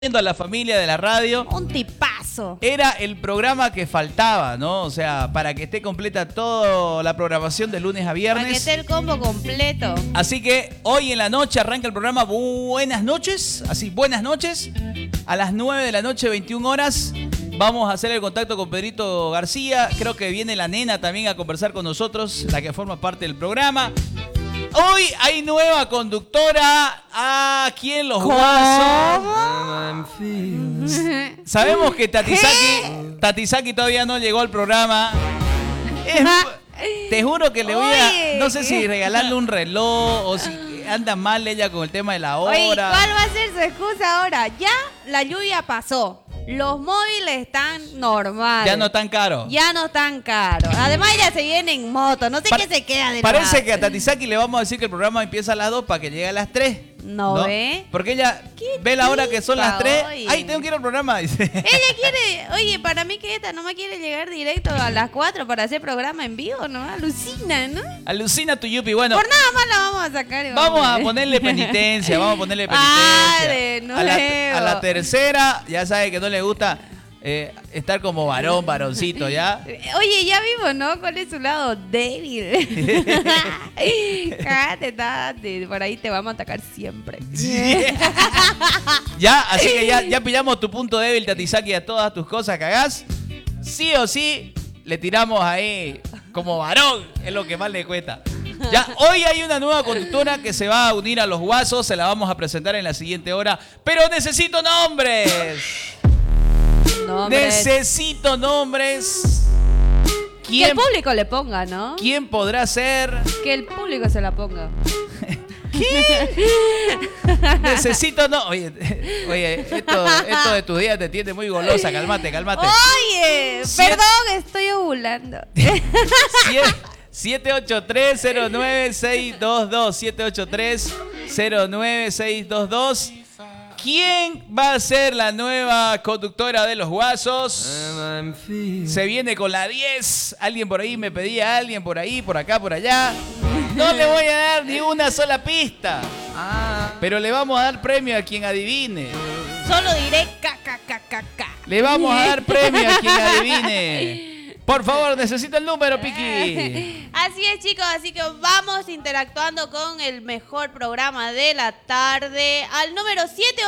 a la familia de la radio. Un tipazo. Era el programa que faltaba, ¿no? O sea, para que esté completa toda la programación de lunes a viernes. Para que esté el combo completo. Así que hoy en la noche arranca el programa Buenas noches. Así, buenas noches. A las 9 de la noche, 21 horas. Vamos a hacer el contacto con Pedrito García. Creo que viene la nena también a conversar con nosotros, la que forma parte del programa. Hoy hay nueva conductora aquí en Los Guasos. Sabemos que Tatisaki todavía no llegó al programa. Te juro que le voy a... No sé si regalarle un reloj o si anda mal ella con el tema de la hora. Oye, ¿cuál va a ser su excusa ahora? Ya la lluvia pasó. Los móviles están normales. Ya no tan caros. Ya no tan caros. Además ella se viene en moto. No sé qué se queda de Parece más. que a Tatisaki le vamos a decir que el programa empieza a las 2 para que llegue a las 3. ¿No ve? Porque ella ve la hora que son las 3. Oye. Ay, tengo que ir al programa, dice. Ella quiere, oye, para mí que esta no me quiere llegar directo a las 4 para hacer programa en vivo, ¿no? Alucina, ¿no? Alucina tu yupi. Bueno, Por nada más la vamos a sacar. Y vamos a ponerle penitencia, de nuevo. A la tercera, ya sabe que no le gusta estar como varoncito, ¿ya? Oye, ya vimos, ¿no? ¿Cuál es su lado débil? Cállate, date. Por ahí te vamos a atacar siempre. Ya, así que ya pillamos tu punto débil, Tatisaki, a todas tus cosas que hagas. Sí o sí, le tiramos ahí como varón, es lo que más le cuesta. Ya, hoy hay una nueva conductora que se va a unir a Los Guasos, se la vamos a presentar en la siguiente hora. Pero necesito nombres. Necesito nombres. Que el público le ponga, ¿no? ¿Quién podrá ser? Que el público se la ponga. ¿Qué? Necesito no. Oye, esto de tus días te tiene muy golosa. Cálmate. Oye, perdón, estoy ovulando. 783-09-622. 783-09-622. ¿Quién va a ser la nueva conductora de Los Guasos? Se viene con la 10. Alguien por ahí me pedía, alguien por ahí, por acá, por allá. No le voy a dar ni una sola pista. Pero le vamos a dar premio a quien adivine. Solo diré KKKKK. Le vamos a dar premio a quien adivine. Por favor, necesito el número, Piki. Así es, chicos, así que vamos interactuando con el mejor programa de la tarde al número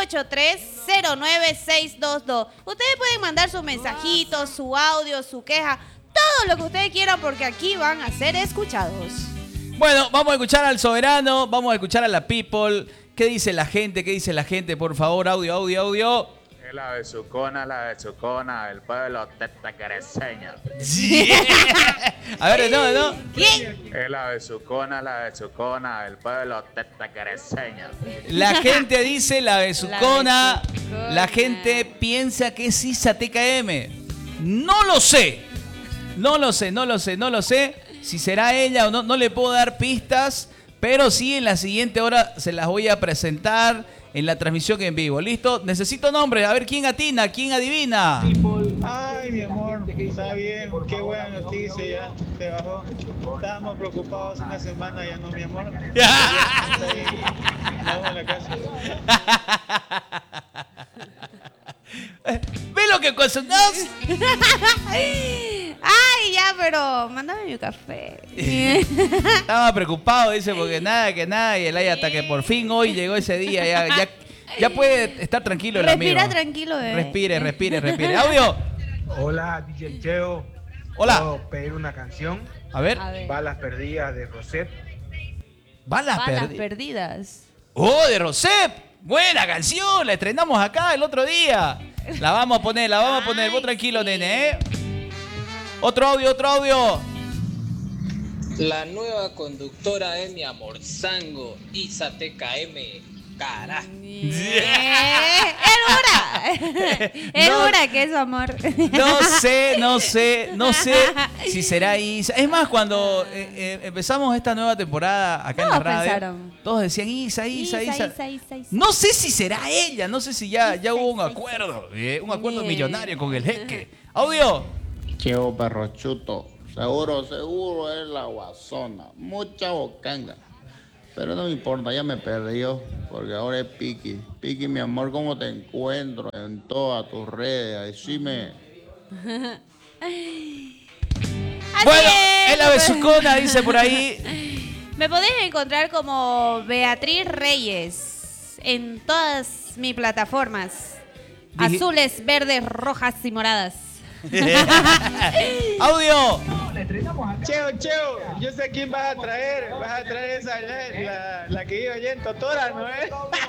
783-09-622. Ustedes pueden mandar sus mensajitos, su audio, su queja, todo lo que ustedes quieran porque aquí van a ser escuchados. Bueno, vamos a escuchar al soberano, vamos a escuchar a la people. ¿Qué dice la gente? Por favor, audio. La besucona, el pueblo tetequereseño. A ver, no. ¿Quién? La besucona, el pueblo tetequereseño. La gente dice la besucona. La gente piensa que es Isa TKM. No lo sé. Si será ella o no, no le puedo dar pistas. Pero sí, en la siguiente hora se las voy a presentar en la transmisión en vivo. ¿Listo? Necesito nombres. A ver, ¿quién atina? ¿Quién adivina? Ay, mi amor, está bien. Qué buena noticia, ya te bajó. Estábamos preocupados una semana, ya no, mi amor. Vamos a la casa. ¿Ves lo que consonás? Ay, ya, pero mándame mi café. Estaba preocupado, dice, porque nada, y el hasta que por fin hoy llegó ese día, ya puede estar tranquilo el amigo. Respira tranquilo, bebé. Respire. Audio. Hola, DJ Cheo. Hola. ¿Puedo pedir una canción? A ver. Balas perdidas de Rosette. Balas perdidas. Oh, de Rosep. Buena canción, la estrenamos acá el otro día. La vamos a poner. Vos tranquilo, nene, ¿eh? Otro audio. La nueva conductora es mi amor Zango, Isa TKM. Carajo. Es hora que es su amor. No sé si será Isa. Es más, cuando empezamos esta nueva temporada acá en la radio, todos decían Isa. No sé si será ella, no sé si ya hubo un acuerdo millonario con el jeque. Audio. Cheo Perrochuto, seguro es la guasona, mucha bocanga. Pero no me importa, ya me perdió, porque ahora es Piki. Piki, mi amor, ¿cómo te encuentro en todas tus redes? Decime. Bueno, es la besucona, dice por ahí. Me podés encontrar como Beatriz Reyes en todas mis plataformas. Azules, verdes, rojas y moradas. ¡Audio! Cheo, yo sé quién vas a traer. Vas a traer esa, la que iba allá en Totora, ¿no es?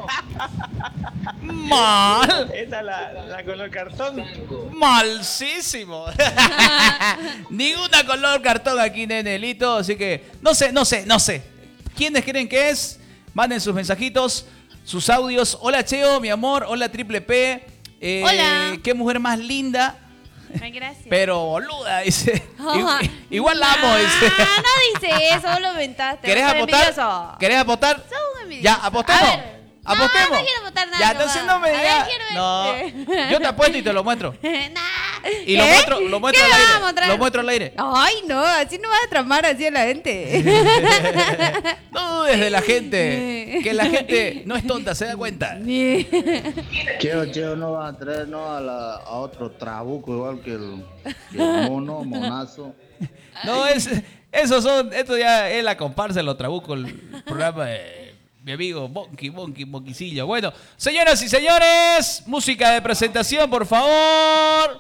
¡Mal! Esa, la color cartón. ¡Malísimo! Ninguna color cartón aquí, nenelito. Así que, no sé. ¿Quiénes creen que es? Manden sus mensajitos, sus audios. Hola, Cheo, mi amor. Hola, Triple P. Hola. Qué mujer más linda. Ay, gracias. Pero boluda, dice. Igual la amo, dice. No dice eso, vos lo inventaste. ¿Querés Sos apostar? envidioso. ¿Querés apostar? Sos un envidioso. Ya, apostemos. A ver. Apostemos. No quiero apostar nada. Ya, entonces no me digas. No, yo te apuesto y te lo muestro. Y lo muestro ¿Qué al me vas a aire. mostrar? Lo muestro al aire. Ay, no, así no vas a tramar así a la gente. No dudes de la gente. Que la gente no es tonta, se da cuenta. Cheo, no va a traer a otro trabuco igual que el monazo. No, esto ya es la comparsa de los trabucos, el programa de mi amigo Bonquicillo. Bueno, señoras y señores, música de presentación, por favor.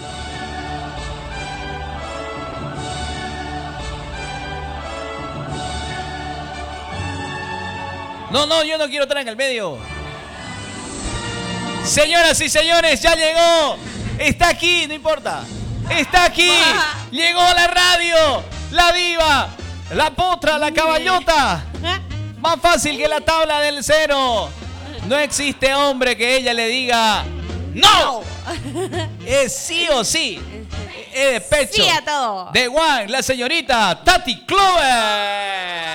No, yo no quiero estar en el medio. Señoras y señores, ya llegó. Está aquí, no importa. Está aquí. Llegó la radio, la diva, la potra, la caballota. Más fácil que la tabla del cero. No existe hombre que ella le diga ¡no! Es sí o sí. Es de pecho. Sí a todo. De Juan, la señorita Tati Clover.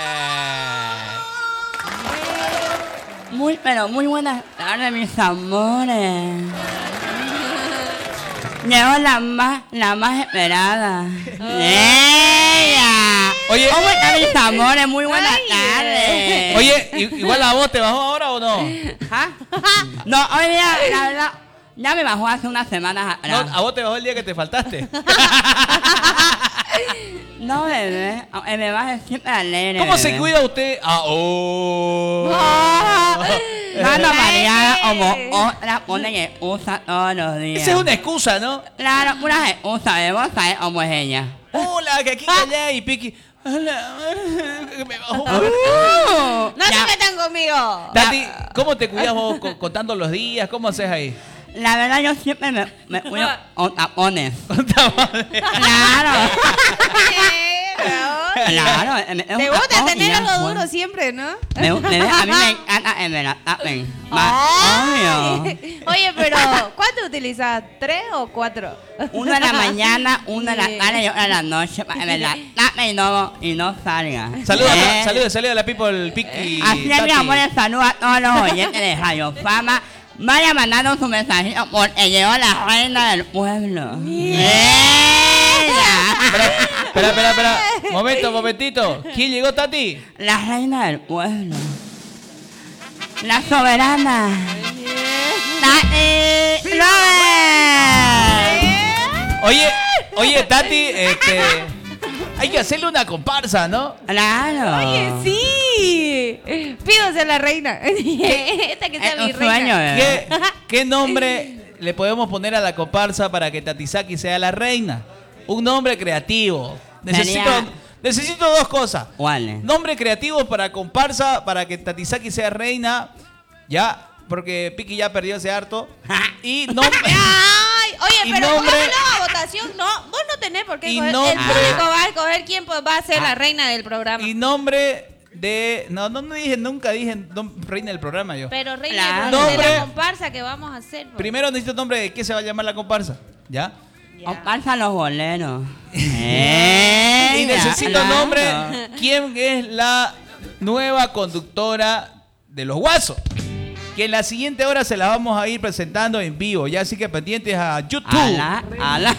Muy buenas tardes, mis amores. Llegó la más esperada. ¡Ella! Oye. ¿Cómo están, mis amores? Muy buenas tardes. Oye, ¿igual la voz te bajó ahora o no? ¿Ah? No, hoy día, la verdad, ya me bajó hace unas semanas No, atrás. a vos te bajó el día que te faltaste. No, bebé, me baja siempre alegre. ¿Cómo se bebé. cuida usted? Mano Mariana como otra pone que usa todos los días. Esa es una excusa, ¿no? Claro, una excusa, debemos saber cómo es ella. Hola, que aquí, que allá y Piqui. Hola, me bajó. No se metan conmigo. Tati, ¿cómo te cuidas vos contando los días? ¿Cómo haces ahí? La verdad, yo siempre me cuido con tapones. Claro. Claro. Te gusta tener algo duro siempre, ¿no? A mí me encanta que me la tapen. Obvio. Oye, pero ¿cuánto utilizas? ¿3 o 4? Uno en la mañana, uno en la tarde y otro en la noche para que me la tapen y no salga. Saludos a la people Piqui. Así es, mi amor, saludo a todos los oyentes de Radio Fama. Vaya mandando su mensajito porque llegó la reina del pueblo. Espera. Momentito. ¿Quién llegó, Tati? La reina del pueblo. La soberana. Tati Clover. Oye, Tati, hay que hacerle una comparsa, ¿no? Claro. Oye, sí. Pido ser la reina. Esta que sea mi reina. ¿Qué nombre le podemos poner a la comparsa para que Tatisaki sea la reina? Un nombre creativo. Necesito dos cosas. ¿Cuáles? Nombre creativo para comparsa, para que Tatisaki sea reina. Ya, porque Piki ya perdió ese harto. Y nombre... Ay, oye, pero nombre... póngalo a votación. No, vos no tenés por qué Y escoger. nombre- El público va a escoger quién va a ser la reina del programa. Y nombre de... Nunca dije reina del programa yo. Pero reina Claro. de Nombre- la comparsa que vamos a hacer. Pues. Primero necesito nombre de qué se va a llamar la comparsa. ¿Ya? Comparsa los boleros. Y necesito nombre. ¿Quién es la nueva conductora de Los Guasos? Que en la siguiente hora se la vamos a ir presentando en vivo. Ya así que pendientes a YouTube. A la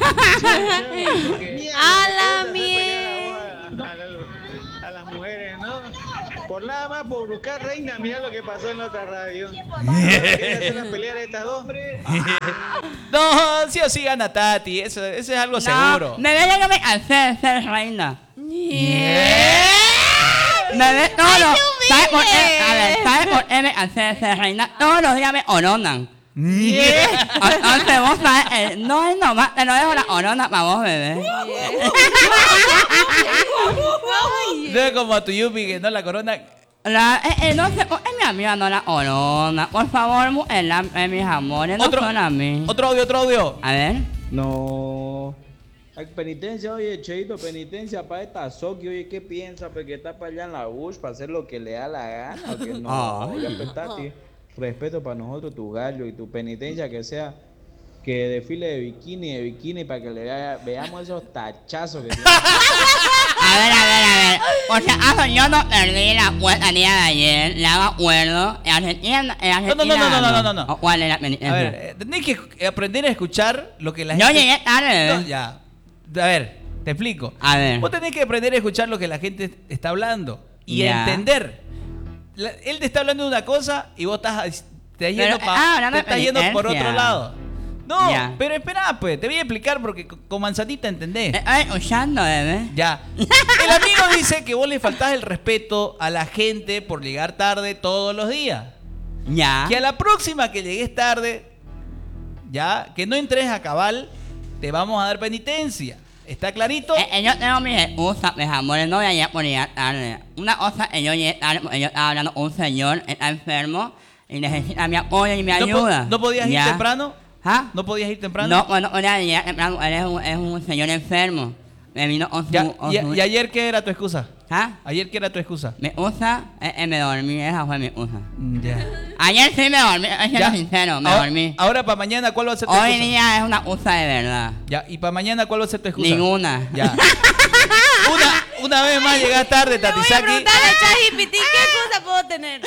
A la miel. A las mujeres, ¿no? nada más por buscar reina, mira lo que pasó en la otra radio. ¿Quieren hacer una pelea de estas dos? No, sí o sí gana Tati. Eso es algo seguro. Bebé, ya no me cansé de ser reina. Bebé, todos los... ¿Sabes por qué? A ver, ¿sabes por qué me cansé de ser reina? Todos los días me oronan. Entonces vos sabes, no es nomás, te lo dejo la orona para vos, bebé. No es como a tu Yupi que no la corona. No sé, es mi amiga, no la orona. Por favor, mis amores, no son a mí. Otro audio. A ver. No. Hay penitencia, oye, Cheito, penitencia para esta Soki, oye, ¿qué piensa? Porque está para allá en la bush para hacer lo que le da la gana, o que no. Ya Tati, respeto para nosotros, tu gallo y tu penitencia que sea que desfile de bikini para que veamos esos tachazos que tiene. A ver. Por si acaso yo no perdí la vuelta el día de ayer, la me acuerdo. En Argentina. No. ¿Cuál era la penitencia? A ver, tenés que aprender a escuchar lo que la gente... Yo llegué tarde. No, ya. A ver, te explico. A ver. Vos tenés que aprender a escuchar lo que la gente está hablando y Ya. entender. Él te está hablando de una cosa y vos te estás yendo por otro lado. No, Ya. pero espera, pues, te voy a explicar porque con manzanita entendés. Escuchando, bebé. Ya. El amigo dice que vos le faltás el respeto a la gente por llegar tarde todos los días. Ya. Que a la próxima que llegues tarde, ya, que no entres a cabal, te vamos a dar penitencia. ¿Está clarito? Yo tengo mis excusas, mis amores, no voy a llegar por llegar tarde. Una cosa que yo llegué tarde porque yo estaba hablando con un señor, está enfermo y necesita mi apoyo y mi ayuda. ¿No podías ir temprano? ¿Ah? ¿No podías ir temprano? No, bueno, llegar temprano, él es un señor enfermo. Me vino con su... ¿Y ayer qué era tu excusa? ¿Ah? ¿Ayer qué era tu excusa? Mi excusa, me dormí, esa fue mi excusa. Ya. Ayer sí me dormí, siendo sincero, me dormí. Ahora para mañana, ¿cuál va a ser tu excusa? Hoy día es una excusa de verdad. Ya, ¿y para mañana cuál va a ser tu excusa? Ninguna. Ya. Una vez más llegas tarde, Tatisaki. Voy a preguntarle a ChatGPT qué excusa puedo tener.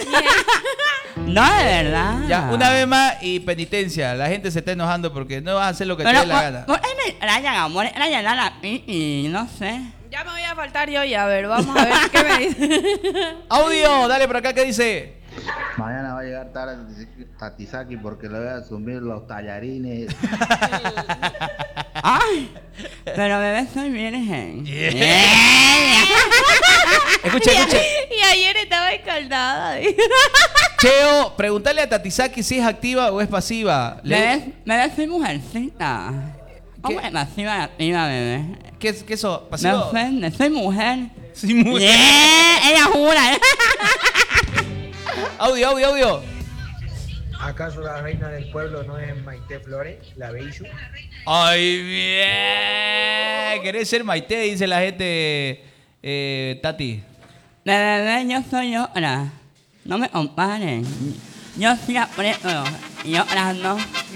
No, de verdad. Ya, una vez más y penitencia. La gente se está enojando porque no vas a hacer lo que te dé la gana. ¿Por qué me rayan, amor? Rayan a la y no sé. Ya me voy a faltar yo y a ver, vamos a ver qué me dice. Audio, dale por acá, ¿qué dice? Mañana va a llegar tarde Tatisaki porque le voy a asumir los tallarines. Ay, pero bebé, soy virgen. Escucha. Y ayer estaba escaldada. Cheo, preguntale a Tatisaki si es activa o es pasiva. Bebé, soy mujercita. ¿Cómo es pasiva y activa, bebé? ¿Qué es eso? Me ¿Pasivo? ofende, soy mujer. Sí, mujer. Ella jura. Audio. ¿Acaso la reina del pueblo no es Maite Flores, la Beishu? Ay, bien. ¿Querés ser Maite? Dice la gente, Tati. Bebé, yo soy otra. No me comparen. Yo sí aprieto y otras no.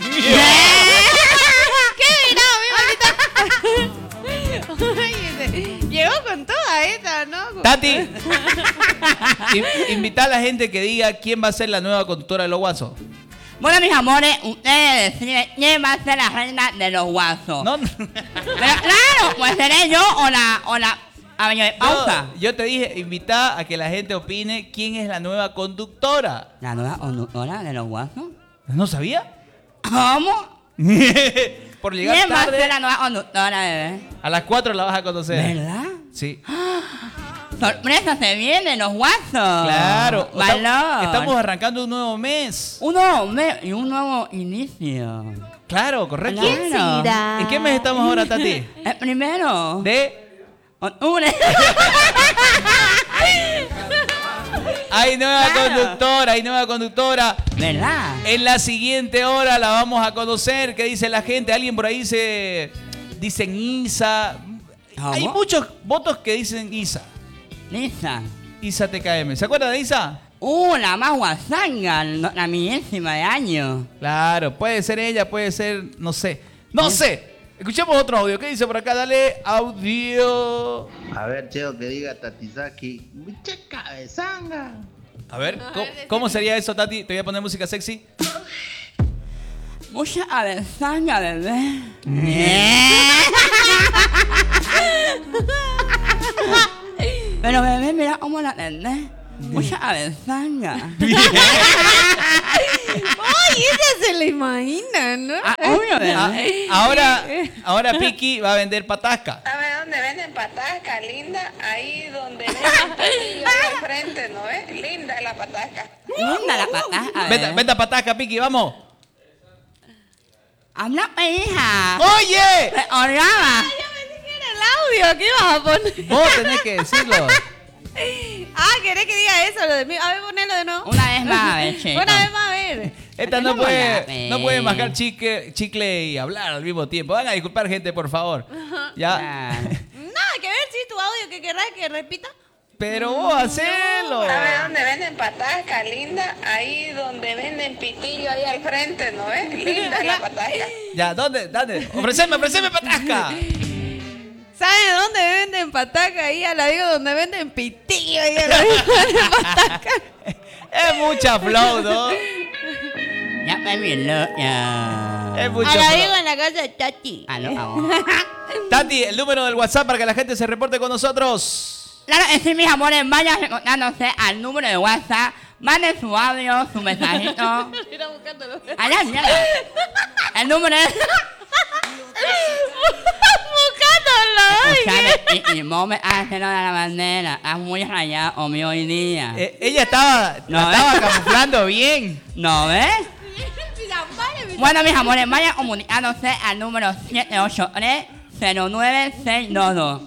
¿Qué dirá, mi maldita? Llegó con toda esta, ¿no? Tati, invita a la gente que diga quién va a ser la nueva conductora de Los Guasos. Bueno, mis amores, ustedes deciden quién va a ser la reina de Los Guasos. No. Pero claro, pues seré yo o la... A ver, pausa. Yo te dije, invita a que la gente opine quién es la nueva conductora. ¿La nueva conductora de Los Guasos? ¿No sabía? ¿Cómo? Por llegar ¿Quién va a tarde. ser la nueva conductora, bebé? A las 4 la vas a conocer. ¿Verdad? Sí. Sorpresa se viene, Los Guasos. Claro. Valor. Estamos arrancando un nuevo mes. Un nuevo mes y un nuevo inicio. Claro, correcto. ¿Quién será? ¿En qué mes estamos ahora, Tati? El primero. De octubre. Hay nueva conductora. ¿Verdad? En la siguiente hora la vamos a conocer. ¿Qué dice la gente? Alguien por ahí dicen Isa. ¿Cómo? Hay muchos votos que dicen Isa. Lisa. Isa TKM. ¿Se acuerdan de Isa? La más guasanga, la millésima de año. Claro, puede ser ella, puede ser, no sé. ¡No sé! Escuchemos otro audio. ¿Qué dice por acá? Dale audio. A ver, Cheo, que diga Tatisaki. ¡Mucha cabezanga! A ver, ¿cómo sería eso, Tati? Te voy a poner música sexy. Mucha cabezanga, bebé. Pero bebé, mira cómo la atendés. Mucha avesanga. ¡Ay, ella se la imagina, ¿no? Obvio, Ahora Piki va a vender patasca. ¿Sabe dónde venden patasca, linda? Ahí donde venden pitillo al frente, ¿no ves? Linda la patasca. Linda la patasca. Venda patasca, Piki, vamos. Habla, hija. ¡Oye! Orgaba. Yo pensé que era el audio que ibas a poner. Vos tenés que decirlo. ¿Querés que diga eso? Lo de mí? A ver, ponelo de nuevo. Una vez más, a ver, chico. Una vez más, a ver. Esta no puede mascar chicle y hablar al mismo tiempo. Van a disculpar, gente, por favor. Ya. Nada que ver, si tu audio que querrás que repita. Pero vos hacelo. ¿Sabe dónde venden patasca, linda? Ahí donde venden pitillo, ahí al frente, ¿no ves? Linda la patasca. Ya, ¿dónde? Dale. Ofreceme patasca. ¿Saben dónde venden pataca? Ahí a la digo donde venden pitillo. Ahí a la digo venden pataca. Es mucha flow, ¿no? Ya me vino, ya. Es mucho A la flow. digo en la casa de Tati. Tati, el número del WhatsApp para que la gente se reporte con nosotros. Claro, sí, mis amores, vayan reportándose al número de WhatsApp. Manden su audio, su mensajito. Mira, buscándolo. Allá, mira. El número es... Buscándolo. Y vos me haces lo de la bandera. Estás muy rayado, o mi hoy día. Ella estaba camuflando bien. ¿No ves? Bueno, mis amores, vayan comunicándose al número 783-09622.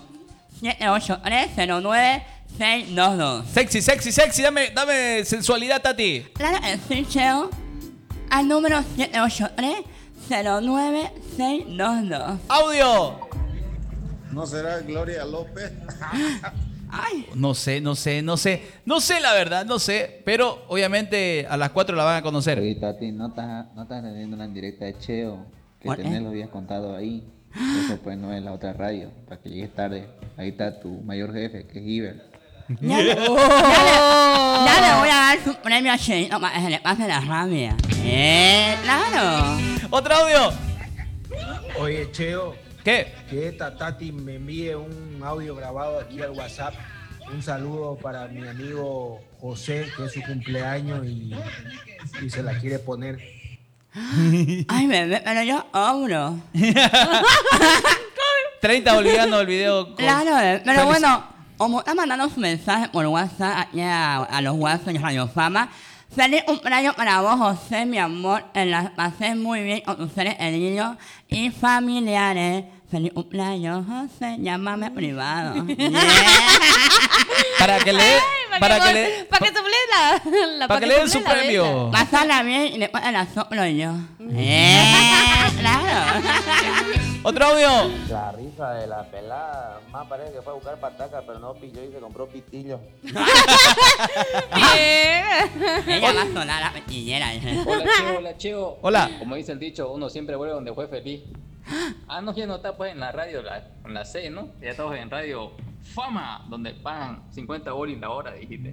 783-09622. Sexy. Dame sensualidad, Tati. Claro, sí, Cheo. Al número 783-09622. Audio. ¿No será Gloria López? Ay. No sé la verdad, no sé. Pero obviamente a las 4 la van a conocer. Oye, Tati, no estás teniendo una indirecta de Cheo, que tenés lo habías contado ahí. Eso pues no es la otra radio, para que llegues tarde. Ahí está tu mayor jefe, que es Iber. Ya le voy a dar su premio a Cheito para que le pase la rabia. Claro. Otro audio. Oye, Cheo. ¿Qué? Que esta Tati me envíe un audio grabado aquí al WhatsApp. Un saludo para mi amigo José, que es su cumpleaños y se la quiere poner. Ay, bebé, pero yo obro. 30 olvidando el video. Claro, pero bueno, como está mandando su mensaje por WhatsApp aquí a los WhatsApp de Radio Fama. Feliz cumpleaños para vos, José, mi amor. La pasé muy bien con tus seres queridos y familiares. Feliz cumpleaños, José. Llámame privado. Yeah. Para que le Para que le den su premio. Pásala bien y después la soplo yo. Claro. Otro audio. La risa de la pelada, más parece que fue a buscar pataca, pero no pilló y se compró pitillo. Ella va a sonar la petillera. Hola, Cheo. Hola. Como dice el dicho, uno siempre vuelve donde fue feliz. No, ya no está pues en la radio, en la C, ¿no? Ya estamos en Radio Fama, donde pagan 50 bolis la hora, dijiste.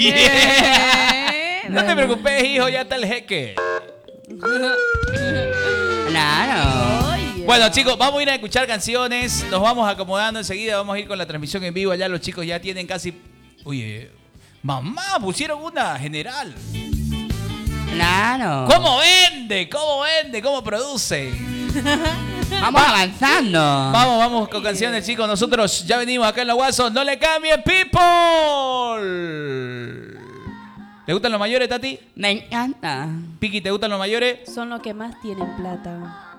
No te preocupes, hijo, ya está el jeque. Claro. Bueno, chicos, vamos a ir a escuchar canciones. Nos vamos acomodando enseguida. Vamos a ir con la transmisión en vivo. Allá los chicos ya tienen casi... Oye, mamá, pusieron una general. Claro. ¿Cómo vende? ¿Cómo produce? Vamos avanzando. Vamos con canciones, chicos. Nosotros ya venimos acá en la WhatsApp. ¡No le cambien, people! ¿Le gustan los mayores, Tati? Me encanta. Piki, ¿te gustan los mayores? Son los que más tienen plata.